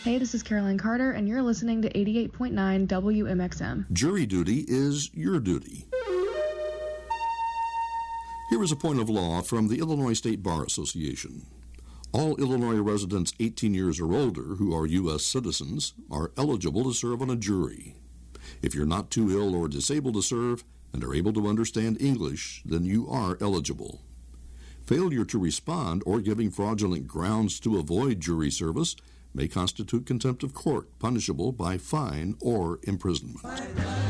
Hey, this is Caroline Carter, and you're listening to 88.9 WMXM. Jury duty is your duty. Here is a point of law from the Illinois State Bar Association. All Illinois residents 18 years or older who are U.S. citizens are eligible to serve on a jury. If you're not too ill or disabled to serve and are able to understand English, then you are eligible. Failure to respond or giving fraudulent grounds to avoid jury service may constitute contempt of court, punishable by fine or imprisonment.